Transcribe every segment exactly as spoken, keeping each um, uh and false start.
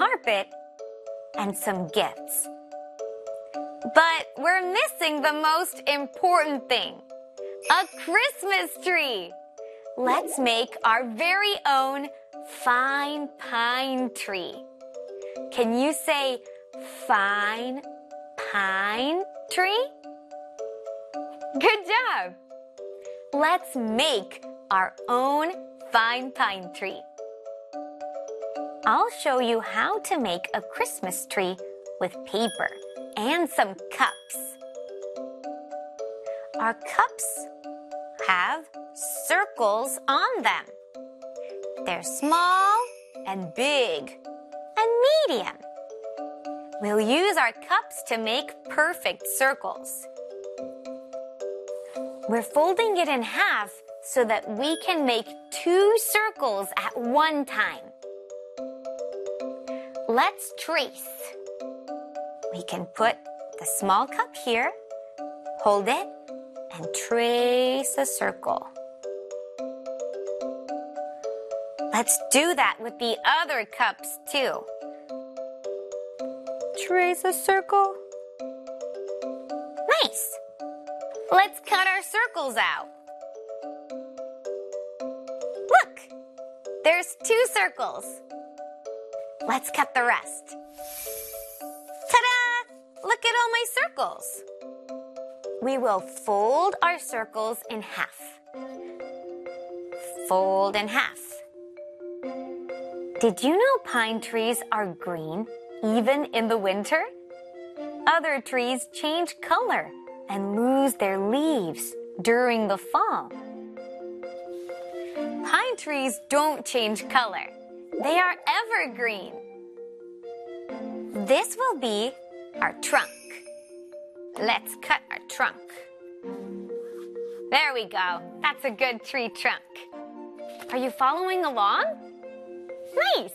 carpet, and some gifts. But we're missing the most important thing, a Christmas tree. Let's make our very own fine pine tree. Can you say fine pine tree? Good job! Let's make our own fine pine tree. I'll show you how to make a Christmas tree with paper and some cups. Our cups have circles on them. They're small and big and medium. We'll use our cups to make perfect circles. We're folding it in half so that we can make two circles at one time. Let's trace. We can put the small cup here, hold it, and trace a circle. Let's do that with the other cups too. Trace a circle. Nice! Let's cut our circles out. Look! There's two circles. Let's cut the rest. Ta-da! Look at all my circles. We will fold our circles in half. Fold in half. Did you know pine trees are green even in the winter? Other trees change color and lose their leaves during the fall. Pine trees don't change color. They are evergreen. This will be our trunk. Let's cut our trunk. There we go. That's a good tree trunk. Are you following along? Nice!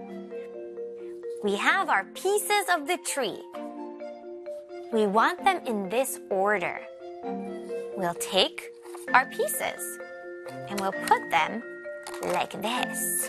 We have our pieces of the tree. We want them in this order. We'll take our pieces and we'll put them like this.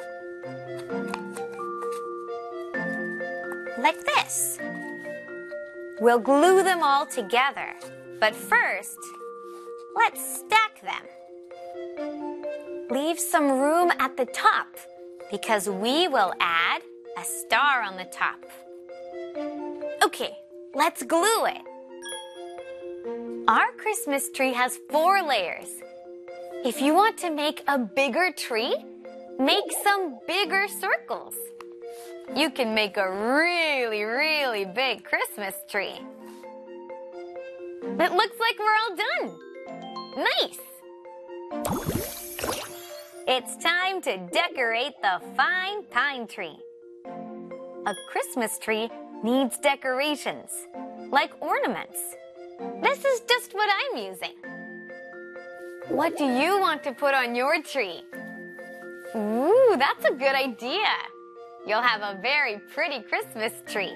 Like this. We'll glue them all together. But first, let's stack them. Leave some room at the top because we will add a star on the top. Okay, let's glue it. Our Christmas tree has four layers. If you want to make a bigger tree, make some bigger circles. You can make a really, really big Christmas tree. It looks like we're all done. Nice! It's time to decorate the fine pine tree. A Christmas tree needs decorations, like ornaments. This is just what I'm using. What do you want to put on your tree? Ooh, that's a good idea. You'll have a very pretty Christmas tree.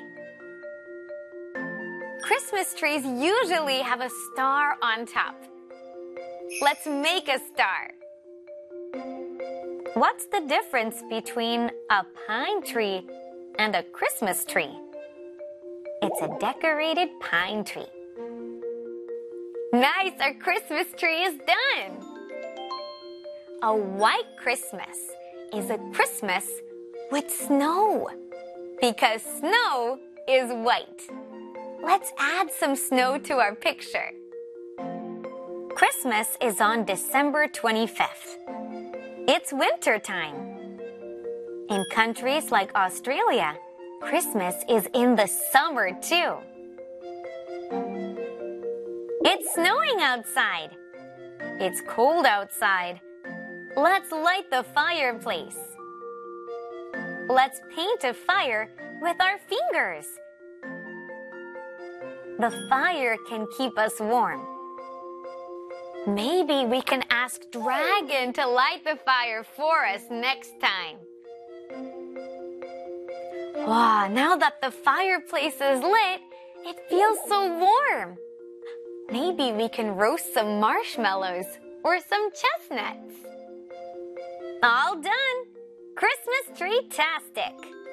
Christmas trees usually have a star on top. Let's make a star. What's the difference between a pine tree and a Christmas tree? It's a decorated pine tree. Nice, our Christmas tree is done. A white Christmas is a Christmas with snow because snow is white. Let's add some snow to our picture. Christmas is on December twenty-fifth. It's winter time. In countries like Australia, Christmas is in the summer too. It's snowing outside. It's cold outside. Let's light the fireplace. Let's paint a fire with our fingers. The fire can keep us warm. Maybe we can ask Dragon to light the fire for us next time. Wow, now that the fireplace is lit, it feels so warm. Maybe we can roast some marshmallows or some chestnuts. All done! Christmas tree-tastic!